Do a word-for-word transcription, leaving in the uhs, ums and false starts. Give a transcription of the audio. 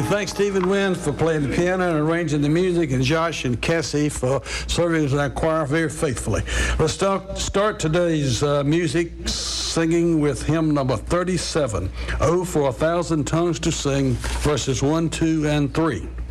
thank Stephen Wynn for playing the piano and arranging the music, and Josh and Cassie for serving as our choir very faithfully. Let's start, start today's uh, music singing with hymn number thirty-seven, Oh, for a Thousand Tongues to Sing, verses one, two, and three.